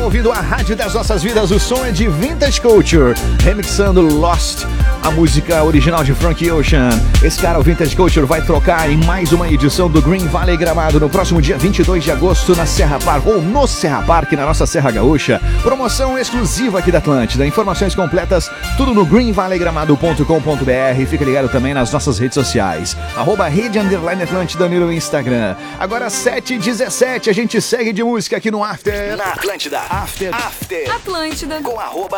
ouvindo a rádio das nossas vidas. O som é de Vintage Culture, remixando Lost, a música original de Frank Ocean. Esse cara, o Vintage Culture, vai trocar em mais uma edição do Green Valley Gramado no próximo dia 22 de agosto na Serra Park, ou no Serra Park, na nossa Serra Gaúcha. Promoção exclusiva aqui da Atlântida. Informações completas, tudo no greenvalleygramado.com.br. Fica ligado também nas nossas redes sociais. @rede_Atlântida no Instagram. Agora 7h17, a gente segue de música aqui no After. Na Atlântida. After. Atlântida. Com